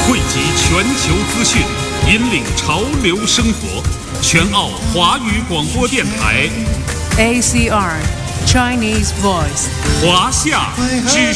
汇集全球资讯，引领潮流生活。全澳华语广播电台 ACR Chinese Voice 华夏之